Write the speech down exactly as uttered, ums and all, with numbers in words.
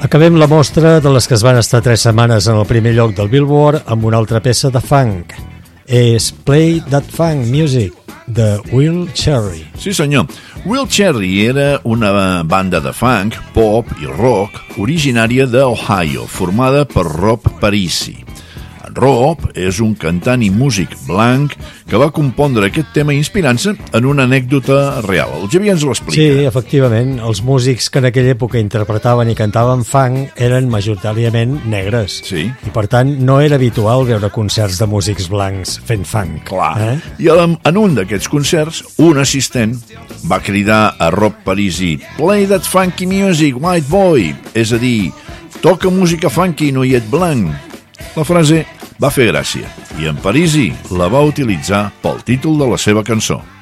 Acabem la mostra de les que es van estar tres setmanes en el primer lloc del Billboard amb una altra peça de funk. És Play That Funk Music, de Will Cherry. Sí, senyor. Will Cherry era una banda de funk, pop i rock originària d'Ohio, formada per Rob Parisi. En Rob és un cantant i músic blanc que va compondre aquest tema inspirant-se en una anècdota real. El Xavier ens l'explica. Sí, efectivament. Els músics que en aquella època interpretaven i cantaven funk eren majoritàriament negres. Sí. I per tant no era habitual veure concerts de músics blancs fent funk. Clar. Eh? I en un d'aquests concerts, un assistent va cridar a Rob Parisi: "Play that funky music, white boy", és a dir, toca música funky, noiet blanc. La frase va fer gràcia i en Parisi la va utilitzar pel títol de la seva cançó.